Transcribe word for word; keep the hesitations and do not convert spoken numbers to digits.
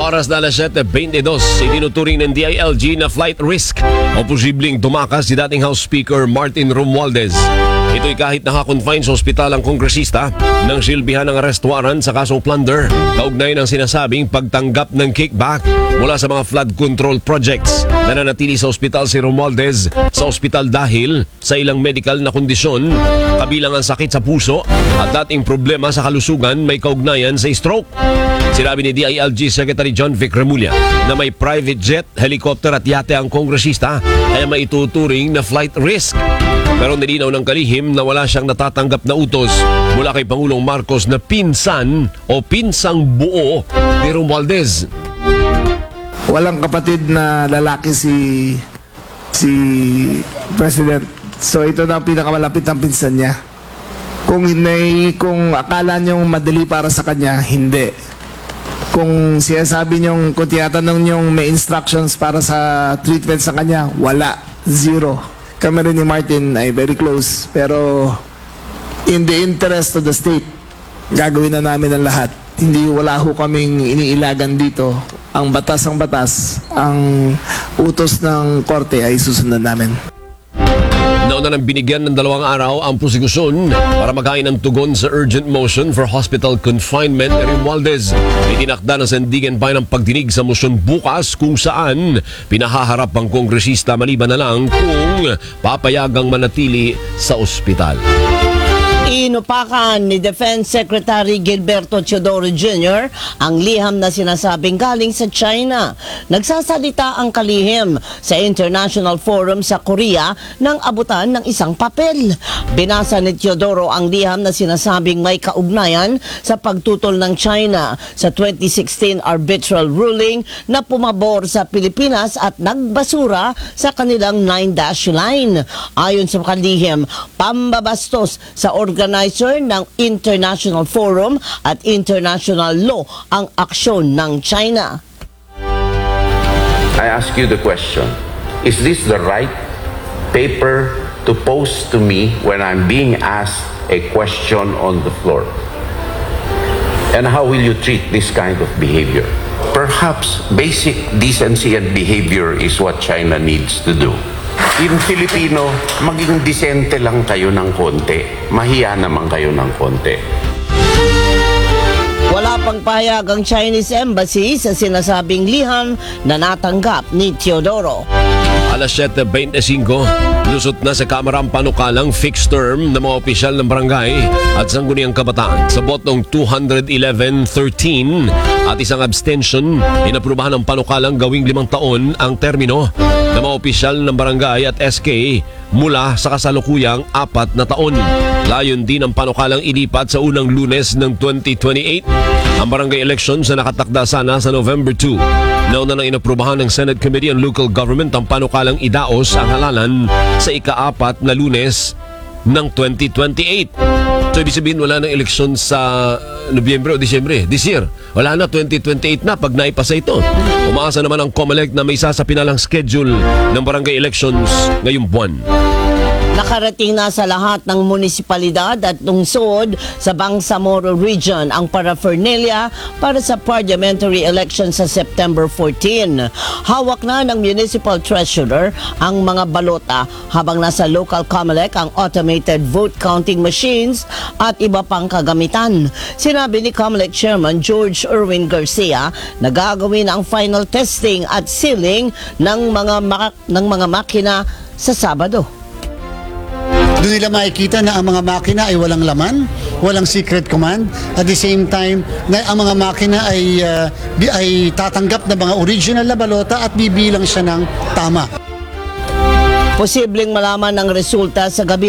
Oras na alas siyete beintidós, itinuturing ng D I L G na flight risk o posibleng tumakas si dating House Speaker Martin Romualdez. Ito'y kahit nakakonfine sa ospital ang kongresista nang silbihan ng arrest warrant sa kasong plunder kaugnay ng sinasabing pagtanggap ng kickback mula sa mga flood control projects. Nananatili sa ospital si Romualdez sa ospital dahil sa ilang medical na kondisyon, kabilang ang sakit sa puso at dating problema sa kalusugan may kaugnayan sa stroke. Sinabi ni D I L G Secretary John Vic Remulla na may private jet, helicopter at yate ang kongresista kaya maituturing na flight risk. Pero nilinaw ng kalihim na wala siyang natatanggap na utos mula kay Pangulong Marcos na pinsan o pinsang buo ni Romualdez. Walang kapatid na lalaki si si President. So ito na ang pinakamalapit ng pinsan niya. Kung hindi, kung akala niyong madali para sa kanya, hindi. Kung sinasabi niyong, kung tinatanong niyong may instructions para sa treatment sa kanya, wala. Zero. Kami rin ni Martin ay very close. Pero in the interest of the state, gagawin na namin ang lahat. Hindi, wala ho kaming iniilagan dito. Ang batas ang batas. Ang utos ng korte ay susundan namin. Nauna nang binigyan ng dalawang araw ang prosekusyon para maghain ng tugon sa urgent motion for hospital confinement ni Romualdez. Itinakda ng sandigan pa ng pagdinig sa motion bukas kung saan pinahaharap ang kongresista maliban na lang kung papayagang manatili sa ospital. Inupakan ni Defense Secretary Gilberto Teodoro Junior ang liham na sinasabing galing sa China. Nagsasalita ang kalihim sa International Forum sa Korea nang abutan ng isang papel. Binasa ni Teodoro ang liham na sinasabing may kaugnayan sa pagtutol ng China sa twenty sixteen arbitral ruling na pumabor sa Pilipinas at nagbasura sa kanilang nine dash line. Ayon sa kalihim, pambabastos sa organizer ng International Forum at International Law ang aksyon ng China. I ask you the question, is this the right paper to post to me when I'm being asked a question on the floor? And how will you treat this kind of behavior? Perhaps basic decency and behavior is what China needs to do. In Filipino, maging disente lang kayo ng konti. Mahiya naman kayo ng konti. Wala pang pahayag ang Chinese Embassy sa sinasabing liham na natanggap ni Teodoro. Alas siyete beintisinkos, lusot na sa Kamara ang panukalang fixed term ng mga opisyal ng barangay at sangguniang kabataan. Sa botong two eleven thirteen at isang abstention, inaprubahan ng panukalang gawing limang taon ang termino ng mga opisyal ng barangay at S K mula sa kasalukuyang apat na taon. Layon din ang panukalang ilipat sa unang Lunes ng twenty twenty-eight ang barangay elections na nakatakda sana sa November two. Nauna nang inaprubahan ng Senate Committee on Local Government ang panukalang idaos ang halalan sa ika-apat na Lunes ng twenty twenty-eight. So ibig sabihin wala nang eleksyon sa Nobyembre o Disyembre this year. Wala na, twenty twenty-eight na pag naipasa ito. Umaasa naman ang COMELEC na may isa sa pinalang schedule ng barangay elections ngayong buwan. Nakarating na sa lahat ng munisipalidad at lungsod sa Bangsamoro Region ang paraphernalia para sa parliamentary election sa September fourteen. Hawak na ng municipal treasurer ang mga balota habang nasa local COMELEC ang automated vote counting machines at iba pang kagamitan. Sinabi ni COMELEC Chairman George Erwin Garcia na gagawin ang final testing at sealing ng mga mak- ng mga makina sa Sabado. Doon nila makikita na ang mga makina ay walang laman, walang secret command. At the same time, na ang mga makina ay, uh, ay tatanggap ng mga original na balota at bibilang siya ng tama. Posibleng malaman ang resulta sa gabi